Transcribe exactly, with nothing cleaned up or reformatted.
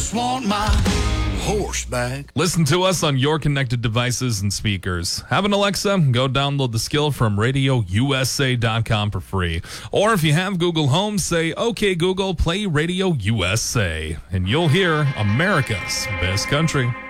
just want my horse back. Listen to us on your connected devices and speakers. Have an Alexa? Go download the skill from radio u s a dot com for free. Or if you have Google Home, say, "Okay, Google, play Radio U S A," and you'll hear America's Best Country.